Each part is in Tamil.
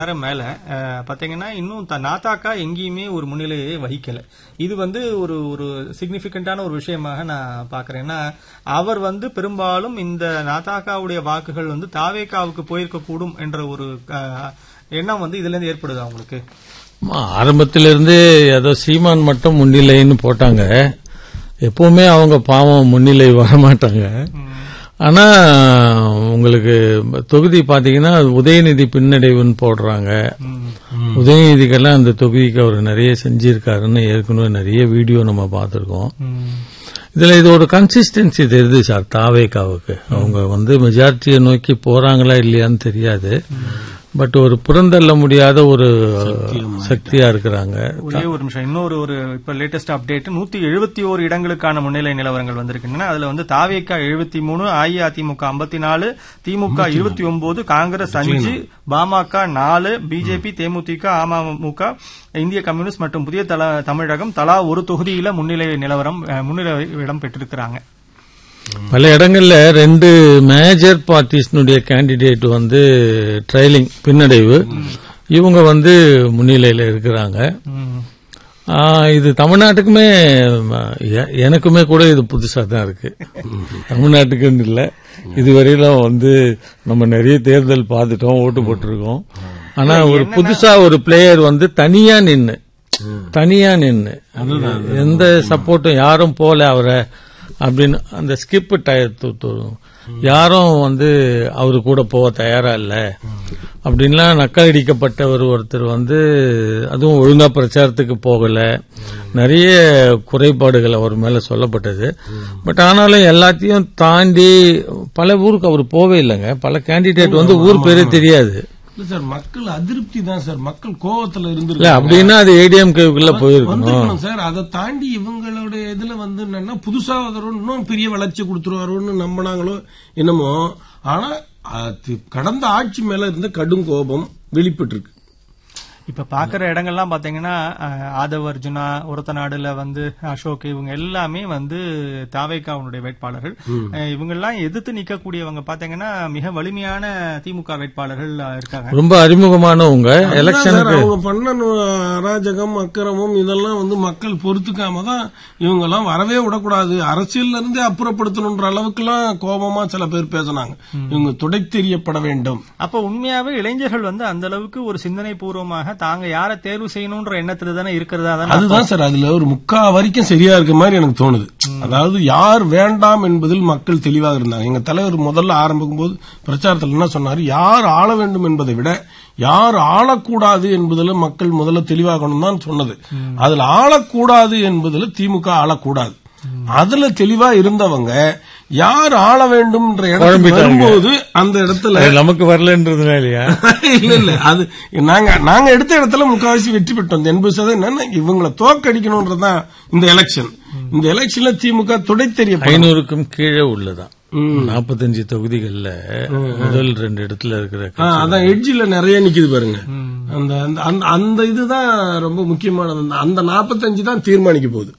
மேல பாத்தீங்கன்னா இன்னும் நாத்தாக்கா எங்கேயுமே ஒரு முன்னிலையை வகிக்கல. இது ஒரு ஒரு சிக்னிபிகண்டான ஒரு விஷயமாக நான் பாக்குறேன்னா, அவர் பெரும்பாலும் இந்த நாத்தாக்காவுடைய வாக்குகள் தாவேக்காவுக்கு போயிருக்க கூடும் என்ற ஒரு எண்ணம் இதுல இருந்து ஏற்படுது அவங்களுக்கு. ஆரம்பத்திலிருந்தே ஏதோ சீமான் மட்டும் முன்னிலைன்னு போட்டாங்க. எப்பவுமே அவங்க பாவம் முன்னிலை வரமாட்டாங்க. ஆனா உங்களுக்கு தொகுதி பாத்தீங்கன்னா உதயநிதி பின்னடைவுன்னு போடுறாங்க. உதயநிதிக்கெல்லாம் அந்த தொகுதிக்கு அவர் நிறைய செஞ்சிருக்காருன்னு ஏற்கனவே நிறைய வீடியோ நம்ம பார்த்திருக்கோம். இதுல இது ஒரு கன்சிஸ்டன்சி தெரியுது சார் தாவேக்காவுக்கு. அவங்க மெஜாரிட்டியை நோக்கி போறாங்களா இல்லையான்னு தெரியாது. பட் ஒரு புறந்தள்ள முடியாத ஒரு சக்தியா இருக்கிறாங்க. ஒரே ஒரு நிமிஷம், இன்னொரு இப்ப லேட்டஸ்ட் அப்டேட் 171 இடங்களுக்கான முன்னிலை நிலவரங்கள் வந்திருக்கின்றன. அதுல தாவேக்கா 73, அஇஅதிமுக 54, திமுக 29, காங்கிரஸ் 5, பாமக 4, பிஜேபி, தேமுதிக, அமமுக, இந்திய கம்யூனிஸ்ட் மற்றும் புதிய தமிழகம் தலா ஒரு தொகுதியில முன்னிலை இடம் பெற்றிருக்கிறாங்க. பல இடங்கள்ல ரெண்டு மேஜர் பார்ட்டிஸ்னுடைய கேண்டிடேட் ட்ரைலிங் பின்னடைவு, இவங்க முன்னிலையில இருக்கிறாங்க. இது தமிழ்நாட்டுக்குமே எனக்குமே கூட இது புதுசா தான் இருக்கு. தமிழ்நாட்டுக்குன்னு இல்ல, இதுவரையிலும் நம்ம நிறைய தேர்தல் பார்த்துட்டோம், ஓட்டு போட்டிருக்கோம். ஆனா ஒரு புதுசா ஒரு பிளேயர் தனியா நின்னு எந்த சப்போர்ட்டும் யாரும் போல அவரை அப்படின்னு அந்த ஸ்கிப் யாரும் அவரு கூட போக தயாரா இல்ல அப்படின்லாம் நக்கலடிக்கப்பட்டவர் ஒருத்தர் அதுவும் ஒழுங்கா பிரச்சாரத்துக்கு போகல. நிறைய குறைபாடுகள் அவர் மேல சொல்லப்பட்டது. பட் ஆனாலும் எல்லாத்தையும் தாண்டி பல ஊருக்கு அவர் போவே இல்லைங்க. பல கேண்டிடேட் ஊர் பேரே தெரியாது சார். மக்கள் அதிருப்தி தான் சார், மக்கள் கோவத்துல இருந்து அப்படின்னா அது ஏடிஎம்கேக்குள்ள போயிருக்கணும் சார். அதை தாண்டி இவங்களுடைய இதுல என்னன்னா புதுசா இன்னும் பெரிய வளர்ச்சி கொடுத்துருவாரோன்னு நம்பினாங்களோ என்னமோ. ஆனா கடந்த ஆட்சி மேல இருந்த கடும் கோபம் வெளிப்பட்டு இருக்கு. இப்ப பாக்குற இடங்கள்லாம் பாத்தீங்கன்னா ஆதவ் அர்ஜுனா, ஒரத்தநாடுல அசோக், இவங்க எல்லாமே தாவேக்காவுடைய வேட்பாளர்கள். இவங்க எல்லாம் எதிர்த்து நிக்கக்கூடியவங்க பாத்தீங்கன்னா மிக வலிமையான திமுக வேட்பாளர்கள் இருக்காங்க. ரொம்ப அறிமுகமானவங்க. எலெக்ஷனுக்கு அவங்க பண்ண அராஜகம் அக்கிரமம் இதெல்லாம் மக்கள் பொறுத்துக்காம தான் இவங்க எல்லாம் வரவே விடக்கூடாது, அரசியல்ல இருந்தே அப்புறப்படுத்தணும்ன்ற அளவுக்கு எல்லாம் கோபமா சில பேர் பேசினாங்க. இவங்க துடை தெரியப்பட வேண்டும். அப்ப உண்மையாவே இளைஞர்கள் அந்த அளவுக்கு ஒரு சிந்தனை பூர்வமாக தாங்க யாரை தேர்வு செய்யணும்ன்ற எண்ணத்துல தானே இருக்கிறதா தானே. அதுதான் சார், அதுல ஒரு முக்கா வரைக்கும் சரியா இருக்க மாதிரி எனக்கு தோணுது. அதாவது யார் வேண்டாம் என்பதில் மக்கள் தெளிவாக இருந்தாங்க. எங்க தலைவர் முதல்ல ஆரம்பிக்கும் போது பிரச்சாரத்தில் என்ன சொன்னாரு, யார் ஆள வேண்டும் என்பதை விட யார் ஆளக்கூடாது என்பதில் மக்கள் முதல்ல தெளிவாகணும் தான் சொன்னது. அதுல ஆளக்கூடாது என்பதில் திமுக ஆளக்கூடாது, அதுல தெளிவா இருந்தவங்க யார் ஆள வேண்டும் வரும்போது அந்த இடத்துல நமக்கு வரலன்றதுனால இல்ல இல்ல அது நாங்க எடுத்த இடத்துல முக்காவாசி வெற்றி பெற்றோம். 80% என்னன்னா இவங்களை தோக்கடிக்கணும்ன்றதான் இந்த எலெக்ஷன். இந்த எலெக்ஷன்ல திமுக துடை தெரிய 500க்கும் கீழே உள்ளதான் 45 தொகுதிகள்ல முதல் 2 இடத்துல இருக்கிற அதான் எட்ஜில நிறைய நிக்குது பாருங்க. அந்த இதுதான் ரொம்ப முக்கியமானது. அந்த 45 தான் தீர்மானிக்க போகுது.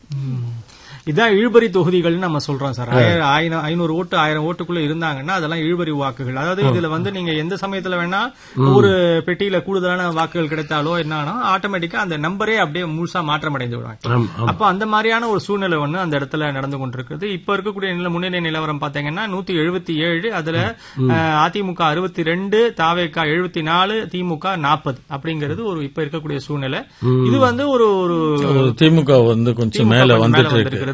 இதான் இழுபறி தொகுதிகள் நம்ம சொல்றோம் சார். 500 ஓட்டு 1000 ஓட்டுக்குள்ள இருந்தாங்கன்னா அதெல்லாம் இழுபறி வாக்குகள். அதாவது இதுல நீங்க எந்த சமயத்துல வேணா ஒரு பெட்டியில கூடுதலான வாக்குகள் கிடைத்தாலோ என்னன்னா ஆட்டோமேட்டிக்கா அந்த நம்பரே அப்படியே முழுசா மாற்றம் அடைந்து விடுவாங்க. அப்ப அந்த மாதிரியான ஒரு சூழ்நிலை அந்த இடத்துல நடந்து கொண்டிருக்கிறது. இப்ப இருக்கக்கூடிய முன்னிலை நிலவரம் பாத்தீங்கன்னா 177, அதுல அதிமுக 62, தாவேக்கா 74, திமுக 40 அப்படிங்கிறது ஒரு இப்ப இருக்கக்கூடிய சூழ்நிலை. இது ஒரு திமுக கொஞ்சம் மேல வந்துட்டு.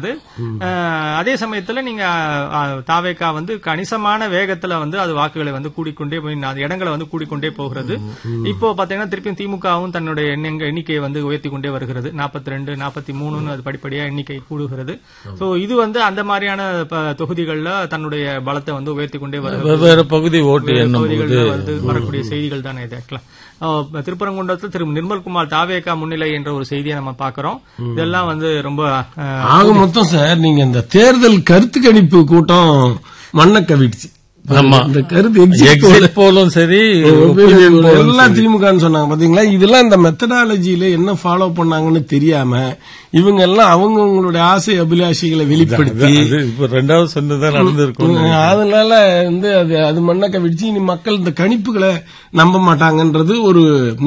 அதே சமயத்துல நீங்க தாவேக்கா கணிசமான வேகத்துல அது வாக்குகளை கூடிக்கொண்டே போய் இடங்களை கூடிக்கொண்டே போகிறது. இப்போ பாத்தீங்கன்னா திருப்பியும் திமுகவும் தன்னுடைய எண்ணிக்கையை உயர்த்தி கொண்டே வருகிறது. 42, 43 அது படிப்படியா எண்ணிக்கை கூடுகிறது. இது அந்த மாதிரியான தொகுதிகள்ல தன்னுடைய பலத்தை உயர்த்தி கொண்டே வருகிறது. வெவ்வேறு பகுதி ஓட்டு பகுதிகள் வரக்கூடிய செய்திகள் தானே இது. திருப்பரங்குன்றத்தில் திரு நிர்மல்குமார் தாவேக்கா முன்னிலை என்ற ஒரு செய்தியை நம்ம பாக்கிறோம். இதெல்லாம் ரொம்ப மொத்தம் சார் நீங்க இந்த தேர்தல் கருத்து கணிப்பு கூட்டம் மண்ண கவிடுச்சு. ஆமா. இந்த கருத்து எக்ஸிட் போலும் சரி opinion poll ம் எல்லாம் திமுகன்னு சொன்னாங்க பாத்தீங்களா. இதெல்லாம் இந்த மெத்தடாலஜியில என்ன ஃபாலோ பண்ணாங்கன்னு தெரியாம இவங்க எல்லாம் அவங்களுடைய ஆசை அபிலாஷைகளை வெளிப்படுத்தி அது இப்ப ரெண்டாவது சொன்னதான் நடந்திருக்கும். அதனால வந்து அது மண்ணக்க விடுச்சு இனி மக்கள் இந்த கணிப்புகளை நம்ப மாட்டாங்கன்றது ஒரு